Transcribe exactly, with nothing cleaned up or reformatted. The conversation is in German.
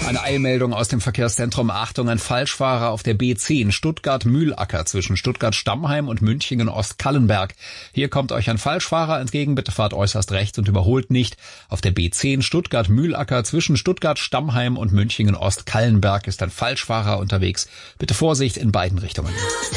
Eine Eilmeldung aus dem Verkehrszentrum. Achtung, ein Falschfahrer auf der B zehn Stuttgart-Mühlacker zwischen Stuttgart-Stammheim und Münchingen-Ostkallenberg. Hier kommt euch ein Falschfahrer entgegen. Bitte fahrt äußerst rechts und überholt nicht. Auf der B zehn Stuttgart-Mühlacker zwischen Stuttgart-Stammheim und Münchingen-Ostkallenberg ist ein Falschfahrer unterwegs. Bitte Vorsicht in beiden Richtungen.